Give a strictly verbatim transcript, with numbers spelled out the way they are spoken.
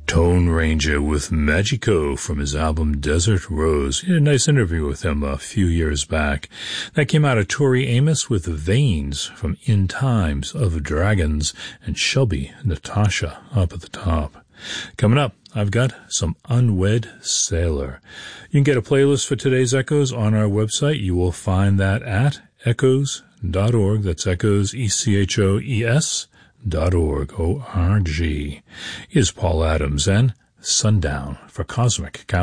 Tone Ranger with Magico from his album Desert Rose. He had a nice interview with him a few years back. That came out of Tori Amos with Veins from In Times of Dragons, and Shelby Natasha up at the top. Coming up, I've got some Unwed Sailor. You can get a playlist for today's Echoes on our website. You will find that at echoes dot org. That's Echoes, E C H O E S dot org, O R G. Here's Paul Adams and Sundown for Cosmic Countdown.